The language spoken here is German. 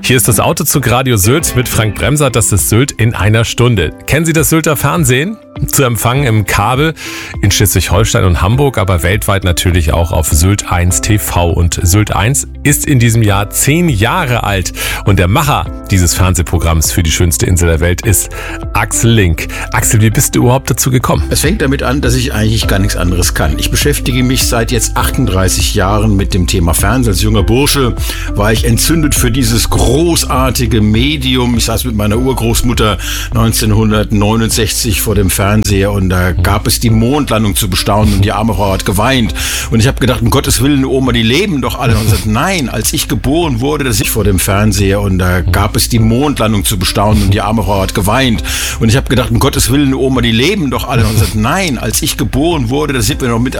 Hier ist das Autozug Radio Sylt mit Frank Bremser. Das ist Sylt in einer Stunde. Kennen Sie das Sylter Fernsehen? Zu empfangen im Kabel in Schleswig-Holstein und Hamburg, aber weltweit natürlich auch auf Sylt 1 TV. Und Sylt 1 ist in diesem Jahr 10 Jahre alt. Und der Macher dieses Fernsehprogramms für die schönste Insel der Welt ist Axel Link. Axel, wie bist du überhaupt dazu gekommen? Es fängt damit an, dass ich eigentlich gar nichts anderes kann. Ich beschäftige mich seit jetzt 38 Jahren mit dem Thema Fernsehen. Als junger Bursche war ich entzündet für dieses großartige Medium. Ich saß mit meiner Urgroßmutter 1969 vor dem Fernseher und da gab es die Mondlandung zu bestaunen und die arme Frau hat geweint. Und ich habe gedacht, um Gottes Willen, Oma, die leben doch alle. Und gesagt, nein, als ich geboren wurde, dass ich vor dem Fernseher und da gab es die Mondlandung zu bestaunen und die arme Frau hat geweint. Und ich habe gedacht, um Gottes Willen, Oma, die leben doch alle. Und gesagt, nein, als ich geboren wurde, da sind wir noch mit